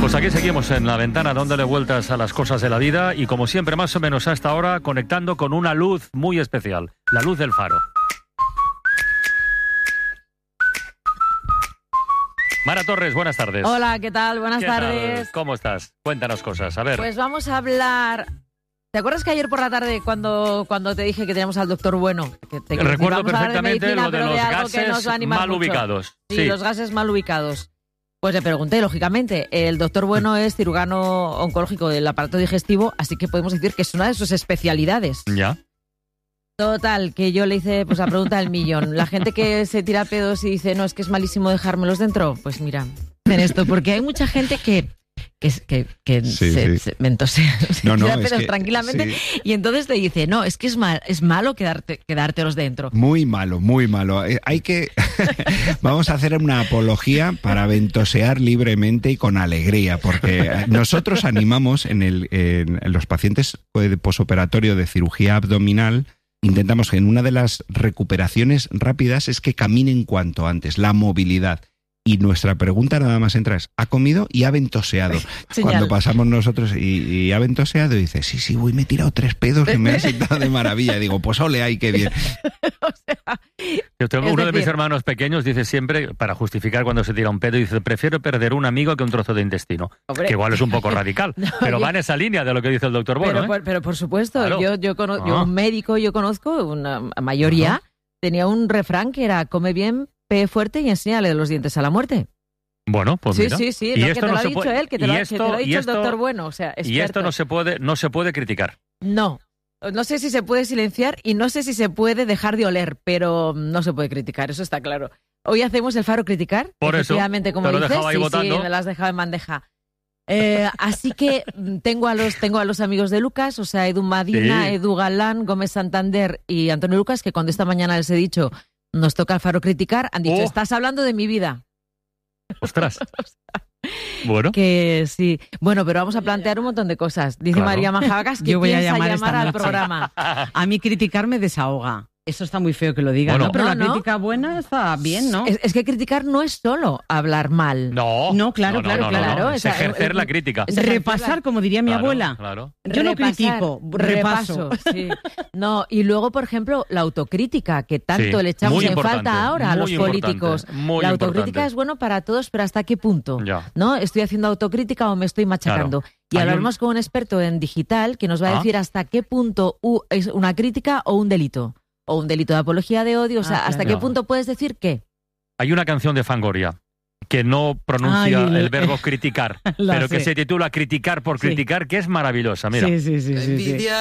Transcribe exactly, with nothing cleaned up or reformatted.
Pues aquí seguimos en La Ventana, dándole vueltas a las cosas de la vida y, como siempre, más o menos a esta hora, conectando con una luz muy especial, la luz del faro. Mara Torres, buenas tardes. Hola, ¿qué tal? Buenas ¿Qué tardes. tal? ¿Cómo estás? Cuéntanos cosas, a ver. Pues vamos a hablar... ¿Te acuerdas que ayer por la tarde, cuando, cuando te dije que teníamos al doctor Bueno? Que te, que Recuerdo íbamos a hablar de perfectamente medicina, lo de pero los algo que nos gases va a animar mal mucho. ubicados. Sí, Sí, los gases mal ubicados. Pues le pregunté, lógicamente, el doctor Bueno es cirujano oncológico del aparato digestivo, así que podemos decir que es una de sus especialidades. Ya. Total, que yo le hice pues la pregunta del millón. La gente que se tira pedos y dice, no, es que es malísimo dejármelos dentro, pues mira, en esto, porque hay mucha gente que... que, que, que sí, se, sí. se mentosea, se no, no, tira pedos que, tranquilamente, sí. Y entonces te dice, no, es que es, mal, es malo quedarte, quedártelos dentro. Muy malo, muy malo. Eh, hay que... Vamos a hacer una apología para ventosear libremente y con alegría, porque nosotros animamos en, el, en, en los pacientes de posoperatorio de cirugía abdominal, intentamos que en una de las recuperaciones rápidas es que caminen cuanto antes, la movilidad. Y nuestra pregunta nada más entra es, ¿ha comido y ha ventoseado? Señal. Cuando pasamos nosotros y, y ha ventoseado, dice, sí, sí, voy, me he tirado tres pedos y me ha sentado de maravilla. Y digo, pues ole, ay, qué bien. O sea, Yo tengo, es uno decir, de mis hermanos pequeños dice siempre, para justificar cuando se tira un pedo, dice, prefiero perder un amigo que un trozo de intestino. Hombre. Que igual es un poco radical, No, pero oye, va en esa línea de lo que dice el doctor Bueno. pero, ¿eh? por, pero por supuesto, Claro. yo, yo, cono- Ah. yo un médico, yo conozco, una mayoría, Ajá. tenía un refrán que era, come bien, pe fuerte y enséñale los dientes a la muerte. Bueno, pues sí, mira. sí, sí, Y no, que esto te no lo ha se dicho puede- él, que te y lo, que esto- te lo ha y dicho esto- el doctor Bueno, o sea, Y esto experto. no se puede, no se puede criticar. No, no sé si se puede silenciar y no sé si se puede dejar de oler, pero no se puede criticar, eso está claro. Hoy hacemos el Faro Criticar, Por eso, efectivamente, como te lo dices, dejaba ahí sí, votando. sí, me lo has dejado en bandeja. Eh, así que mm, tengo a los tengo a los amigos de Lucas, o sea, Edu Madina, Sí. Edu Galán, Gómez Santander y Antonio Lucas, que cuando esta mañana les he dicho nos toca el Faro Criticar, han dicho, Oh. estás hablando de mi vida. Ostras. Bueno, Que sí. Bueno, pero vamos a plantear un montón de cosas. Dice Claro. María Majabacas que Yo voy a piensa llamar llamar esta al noche. programa. A mí criticar me desahoga. Eso está muy feo que lo digan, Bueno. ¿no? Pero No, la no. crítica buena está bien, ¿no? Es, es que criticar no es solo hablar mal. no. No, claro, no, no, claro, no, no, claro, no. o Es sea, ejercer eh, la eh, crítica. es ejercer Repasar, la- como diría mi Claro, abuela. Claro. Yo no Repasar, critico, repaso. sí. No, y luego, por ejemplo, la autocrítica, que tanto Sí, le echamos muy en importante, falta ahora a muy los importante, políticos. muy La autocrítica importante. es bueno para todos, pero ¿hasta qué punto? Ya. ¿No? ¿Estoy haciendo autocrítica o me estoy machacando? Claro. Y Hay hablaremos un- con un experto en digital que nos va a Ah. decir hasta qué punto u- es una crítica o un delito. O un delito de apología de odio. O sea, Ah, ¿hasta claro. qué punto puedes decir qué? Hay una canción de Fangoria que no pronuncia Ay, el el- verbo criticar, La pero que sé. se titula Criticar por Sí. criticar, que es maravillosa. Mira. Sí, sí, sí, sí, sí.